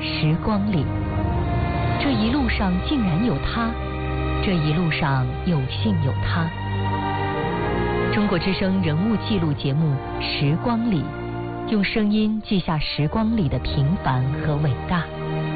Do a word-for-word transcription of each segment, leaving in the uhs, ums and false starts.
时光里。这一路上竟然有他，这一路上有幸有他。中国之声人物记录节目《时光里》，用声音记下时光里的平凡和伟大。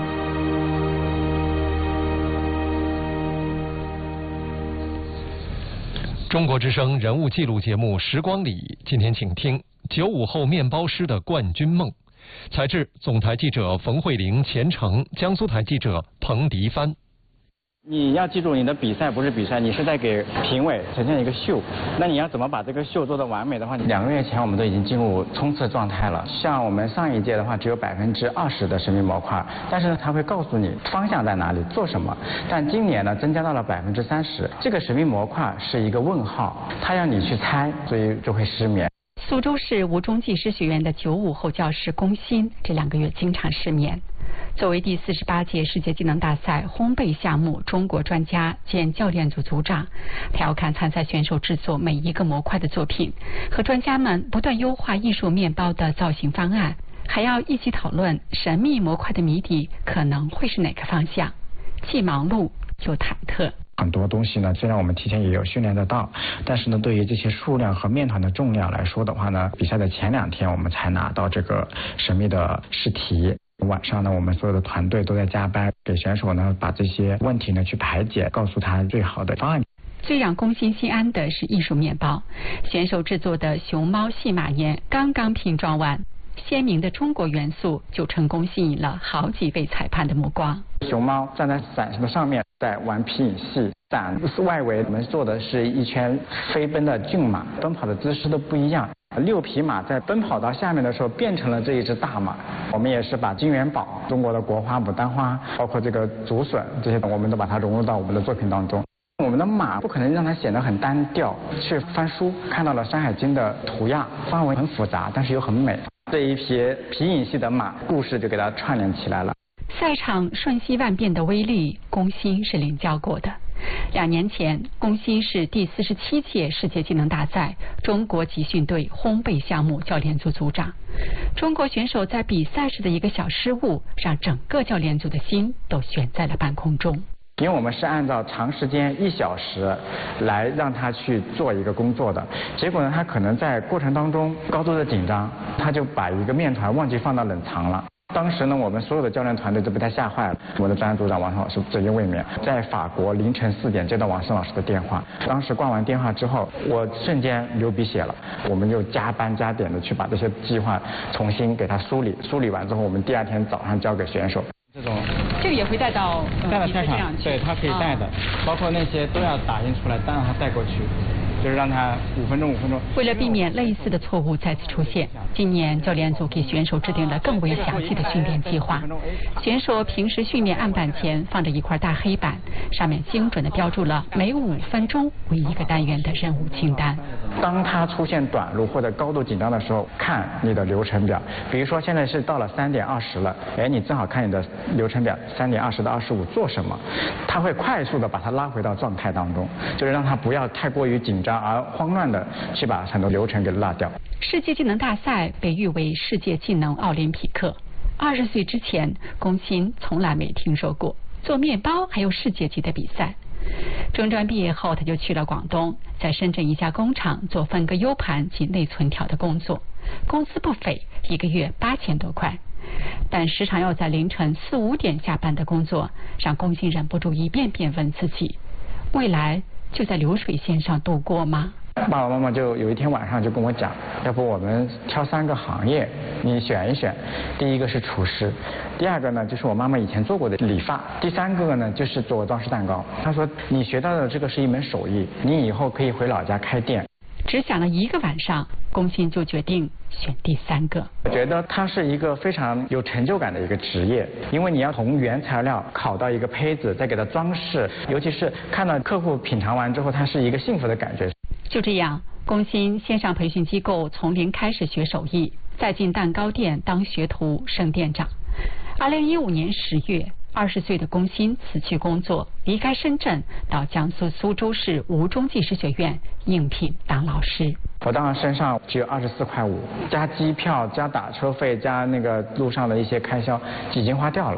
中国之声人物记录节目《时光里》，今天请听九五后面包师的冠军梦。采制总台记者冯慧玲、钱程，江苏台记者彭迪帆。 你要记住，你的比赛不是比赛，你是在给评委呈现一个秀。那你要怎么把这个秀做得完美的话，两个月前我们都已经进入冲刺状态了。像我们上一届的话，只有百分之二十的神秘模块，但是呢，它会告诉你方向在哪里，做什么。但今年呢，增加到了百分之三十，这个神秘模块是一个问号，它让你去猜，所以就会失眠。 苏州市吴中技师学院的九五后教师龚鑫这两个月经常失眠。作为第四十八届世界技能大赛烘焙项目中国专家兼教练组组长，他要看参赛选手制作每一个模块的作品，和专家们不断优化艺术面包的造型方案，还要一起讨论神秘模块的谜底可能会是哪个方向，既忙碌又忐忑。 很多东西呢，虽然我们提前也有训练得到，但是呢，对于这些数量和面团的重量来说的话呢，比赛的前两天我们才拿到这个神秘的试题。晚上呢，我们所有的团队都在加班，给选手呢把这些问题呢去排解，告诉他最好的方案。 最让龚鑫心安的是艺术面包，选手制作的熊猫戏马烟刚刚拼装完，鲜明的中国元素就成功吸引了好几位裁判的目光。 熊猫站在伞的上面，在玩皮影戏，伞外围我们做的是一圈飞奔的骏马，奔跑的姿势都不一样。六匹马在奔跑到下面的时候变成了这一只大马。我们也是把金元宝、中国的国花牡丹花，包括这个竹笋这些，我们都把它融入到我们的作品当中。我们的马不可能让它显得很单调，去翻书看到了《山海经》的图样，范围很复杂，但是又很美。这一匹皮影戏的马，故事就给它串联起来了。 赛场瞬息万变的威力，龚鑫是领教过的。两年前，龚鑫是第四十七届世界技能大赛中国集训队烘焙项目教练组组长。中国选手在比赛时的一个小失误，让整个教练组的心都悬在了半空中。 因为我们是按照长时间一小时来让他去做一个工作的，结果呢，他可能在过程当中高度的紧张，他就把一个面团忘记放到冷藏了。当时呢，我们所有的教练团队都被他吓坏了。我们的专业组长王胜老师直接卫冕，在法国凌晨四点接到王胜老师的电话，当时挂完电话之后，我瞬间流鼻血了。我们就加班加点的去把这些计划重新给他梳理，梳理完之后，我们第二天早上交给选手。这种这个也会带到带到赛场，对，他可以带的，哦、包括那些都要打印出来，再让他带过去。就是让他五分钟五分钟。 为了避免类似的错误再次出现，今年教练组给选手制定了更为详细的训练计划。选手平时训练案板前放着一块大黑板，上面精准地标注了每五分钟为一个单元的任务清单。 当他出现短路或者高度紧张的时候，看你的流程表。比如说现在是到了三点二十了，哎，你正好看你的流程表，三点二十到二十五做什么？他会快速地把他拉回到状态当中，就是让他不要太过于紧张。而慌乱的去把很多流程给落掉。 世界技能大赛被誉为世界技能奥林匹克。二十岁之前，龚鑫从来没听说过做面包还有世界级的比赛。中专毕业后，他就去了广东，在深圳一家工厂做分割 U 盘及内存条的工作，工资不菲，一个月八千多块。但时常要在凌晨四五点下班的工作，让龚鑫忍不住一遍遍问自己：未来就在流水线上度过吗？ 爸爸妈妈就有一天晚上就跟我讲，要不我们挑三个行业，你选一选。第一个是厨师，第二个呢就是我妈妈以前做过的理发，第三个呢就是做装饰蛋糕。她说你学到的这个是一门手艺，你以后可以回老家开店。 只想了一个晚上，龚鑫就决定选第三个。 我觉得它是一个非常有成就感的一个职业，因为你要从原材料烤到一个胚子，再给它装饰，尤其是看到客户品尝完之后，它是一个幸福的感觉。 就这样，龚鑫先上培训机构从零开始学手艺，再进蛋糕店当学徒升店长。二零一五年十月，二十岁的龚鑫辞去工作，离开深圳，到江苏苏州市吴中技师学院应聘当老师。 我当时身上只有二十四块五，加机票、加打车费、加那个路上的一些开销，已经花掉了。